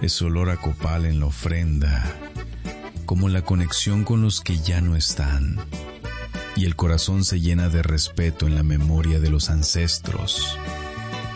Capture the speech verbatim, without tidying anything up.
Es olor a copal en la ofrenda, como la conexión con los que ya no están. Y el corazón se llena de respeto en la memoria de los ancestros.